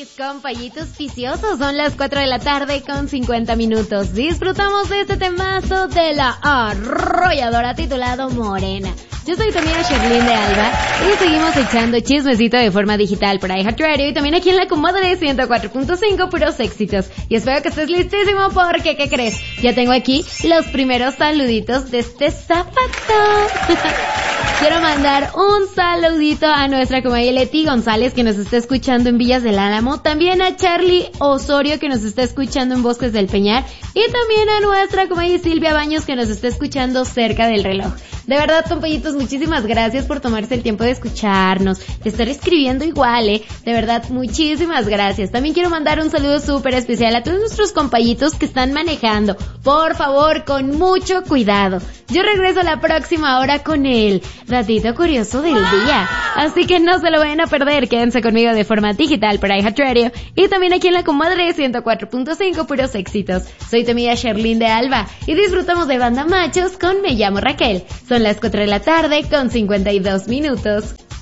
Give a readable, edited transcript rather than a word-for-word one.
mis compañitos viciosos, son las 4 de la tarde con 50 minutos. Disfrutamos de este temazo de la arrolladora titulado Morena. Yo soy tu amiga Sherlyn de Alba y seguimos echando chismecito de forma digital por iHeartRadio y también aquí en la comadre 104.5 puros éxitos. Y espero que estés listísimo porque, ¿qué crees? Ya tengo aquí los primeros saluditos de este sábado. Quiero mandar un saludito a nuestra comadre Leti González que nos está escuchando en Villas del Álamo, también a Charlie Osorio que nos está escuchando en Bosques del Peñar y también a nuestra comadre Silvia Baños que nos está escuchando cerca del reloj. De verdad, compañitos, muchísimas gracias por tomarse el tiempo de escucharnos, de estar escribiendo igual, de verdad, muchísimas gracias. También quiero mandar un saludo súper especial a todos nuestros compañitos que están manejando. Por favor, con mucho cuidado. Yo regreso la próxima hora con el ratito curioso del día. Así que no se lo vayan a perder, quédense conmigo de forma digital por iHeartRadio y también aquí en la comadre 104.5 puros éxitos. Soy tu amiga Sherlyn de Alba y disfrutamos de Banda Machos con Me llamo Raquel. Son las 4 de la tarde con 52 minutos.